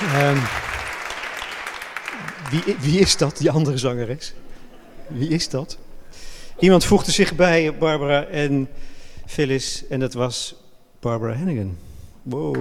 Wie is dat, die andere zangeres? Wie is dat? Iemand voegde zich bij Barbara en Phyllis en dat was Barbara Hannigan. Wow.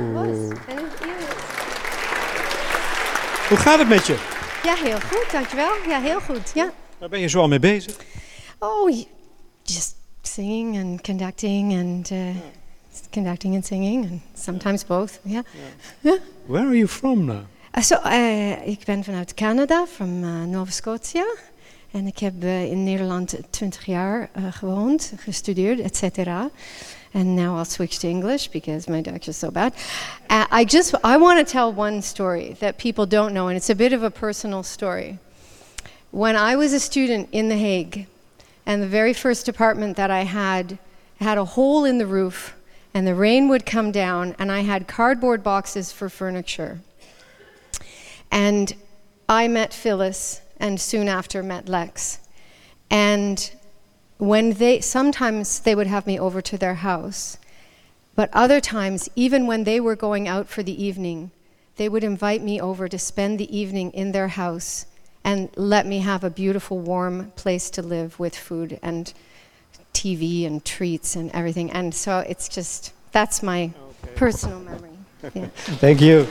Hoe gaat het met je? Ja, heel goed, dankjewel. Ja, heel goed, ja. Waar ben je zo al mee bezig? Oh, just singing and conducting and conducting and singing and sometimes both, yeah. Yeah. Where are you from now? Ik ben vanuit Canada, from Nova Scotia. En ik heb in Nederland 20 jaar gewoond, gestudeerd, et cetera. And now I'll switch to English because my Dutch is so bad. I want to tell one story that people don't know, and it's a bit of a personal story. When I was a student in The Hague, and the very first apartment that I had a hole in the roof, and the rain would come down, and I had cardboard boxes for furniture. And I met Phyllis, and soon after met Lex. And sometimes they would have me over to their house, but other times, even when they were going out for the evening, they would invite me over to spend the evening in their house and let me have a beautiful, warm place to live with food and TV and treats and everything. And so it's just, that's my personal memory. Yeah. Thank you.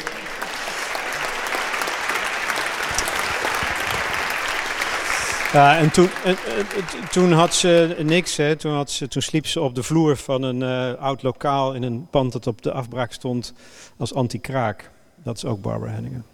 Ja, en toen had ze niks, hè. Toen sliep ze op de vloer van een oud lokaal in een pand dat op de afbraak stond als anti-kraak. Dat is ook Barbara Hannigan.